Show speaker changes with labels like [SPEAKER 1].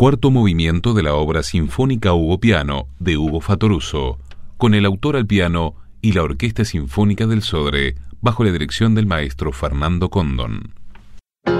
[SPEAKER 1] Cuarto movimiento de la obra sinfónica Hugo Piano de Hugo Fattoruso, con el autor al piano y la Orquesta Sinfónica del Sodre, bajo la dirección del maestro Fernando Condon.